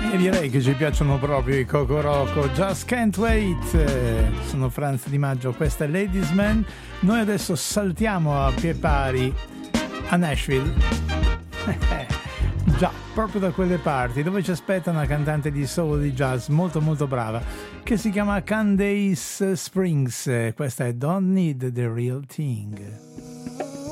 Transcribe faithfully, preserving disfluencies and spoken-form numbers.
E direi che ci piacciono proprio i Coco Roco. Just Can't Wait. Sono Franz Di Maggio, questa è Ladies Man. Noi adesso saltiamo a pie pari a Nashville. Già, proprio da quelle parti, dove ci aspetta una cantante di soul di jazz molto molto brava, che si chiama Candace Springs. Questa è Don't Need the Real Thing.